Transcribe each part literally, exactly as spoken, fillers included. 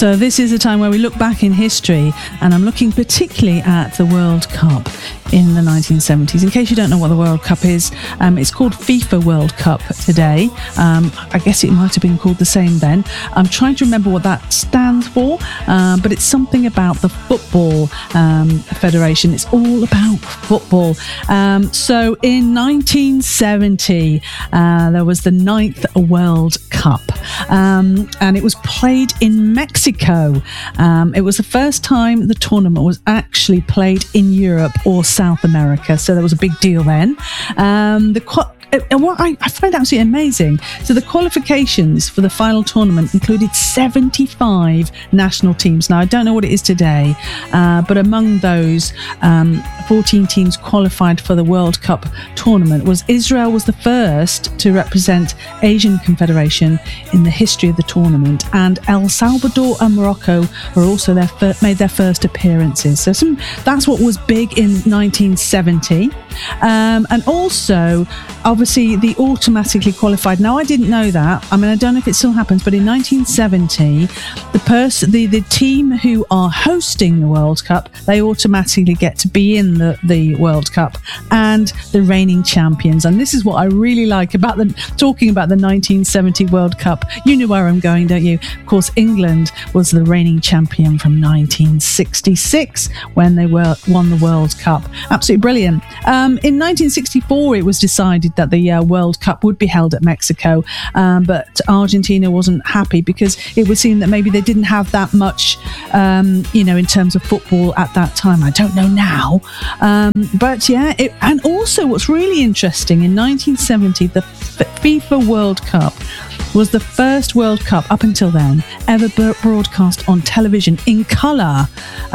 So this is a time where we look back in history, and I'm looking particularly at the World Cup in the nineteen seventies. In case you don't know what the World Cup is, um, it's called FIFA World Cup today. Um, I guess it might have been called the same then. I'm trying to remember what that stands for, uh, but it's something about the Football um, Federation. It's all about football. Um, so in nineteen seventy, uh, there was the ninth World Cup, um, and it was played in Mexico. Um, it was the first time the tournament was actually played in Europe or South America, so there was a big deal then. Um, the qu- And what I, I find absolutely amazing, so the qualifications for the final tournament included seventy-five national teams. Now, I don't know what it is today, uh, but among those, um, fourteen teams qualified for the World Cup tournament. Was Israel was the first to represent Asian Confederation in the history of the tournament, and El Salvador and Morocco were also their fir- made their first appearances. So some, that's what was big in nineteen seventy, um, and also obviously the automatically qualified. Now, I didn't know that. I mean, I don't know if it still happens, but in nineteen seventy, the person, the, the team who are hosting the World Cup, they automatically get to be in the, the World Cup, and the reigning champions. And this is what I really like about the talking about the nineteen seventy World Cup. You know where I'm going, don't you? Of course, England was the reigning champion from nineteen sixty-six when they were won the World Cup. Absolutely brilliant. Um, in nineteen sixty-four, it was decided that the uh, World Cup would be held at Mexico, um, but Argentina wasn't happy because it would seem that maybe they didn't have that much, um, you know, in terms of football at that time. I don't know now, um, but yeah. It, and also, what's really interesting, in nineteen seventy, the F- FIFA World Cup was the first World Cup up until then ever b- broadcast on television in colour.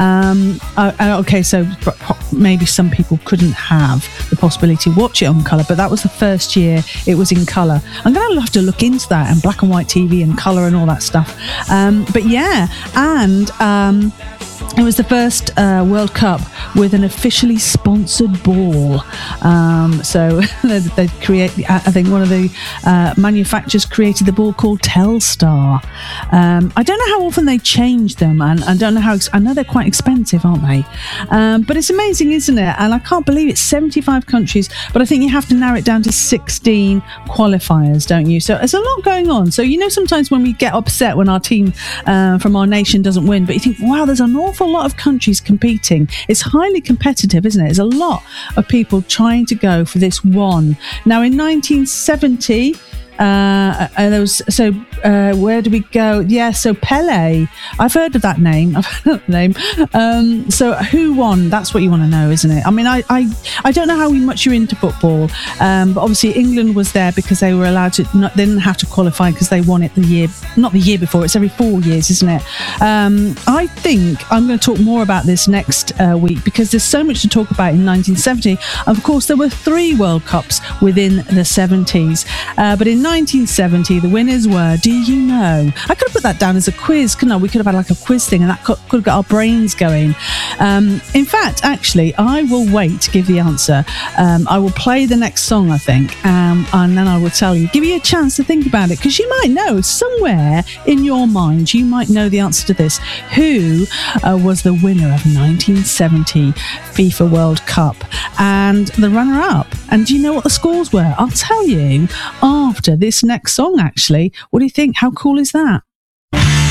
Um, uh, okay, so maybe some people couldn't have the possibility to watch it on colour, but that was the first year it was in colour. I'm going to have to look into that, and black and white T V and colour and all that stuff. Um, but yeah, and um, it was the first uh, World Cup with an officially sponsored ball. Um, so they, they create. I think one of the uh, manufacturers created the ball called Telstar. Um, I don't know how often they change them, and I don't know how. Ex- I know they're quite expensive, aren't they? Um, but it's amazing, isn't it? And I can't believe it's seventy-five countries. But I think you have to narrow it down to sixteen qualifiers, don't you? So there's a lot going on. So you know, sometimes when we get upset when our team uh, from our nation doesn't win, but you think, wow, there's an awful lot of countries competing. It's highly competitive, isn't it? There's a lot of people trying to go for this one. Now, in nineteen seventy, uh, uh, there was so uh, where do we go? Yeah, so Pele. I've heard of that name. I've heard of that name. Um, so who won? That's what you want to know, isn't it? I mean, I I, I don't know how much you're into football, um, but obviously England was there because they were allowed to. Not, they didn't have to qualify because they won it the year, not the year before. It's every four years, isn't it? Um, I think I'm going to talk more about this next uh, week because there's so much to talk about in nineteen seventy. Of course, there were three World Cups within the seventies, uh, but in nineteen seventy, the winners were, do you know? I could have put that down as a quiz, couldn't I? We could have had like a quiz thing, and that could, could have got our brains going. Um, in fact, actually, I will wait to give the answer. Um, I will play the next song, I think, um, and then I will tell you. Give you a chance to think about it, because you might know somewhere in your mind, you might know the answer to this. Who uh, was the winner of nineteen seventy FIFA World Cup and the runner-up? And do you know what the scores were? I'll tell you after this next song, actually. What do you think? How cool is that?